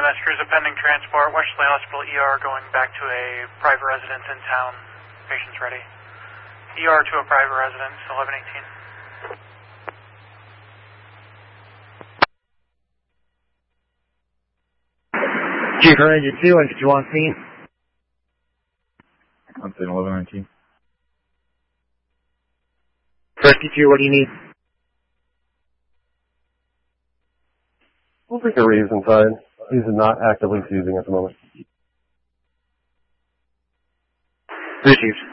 EMS crews, a pending transport, Westerly Hospital ER going back to a private residence in town. Patients ready. ER to a private residence, 1118. Chief Ranger 2, what did you want seen? I'm saying 1119. Rescue 2, what do you need? We'll take a Reeves inside. He's not actively seizing at the moment. Received.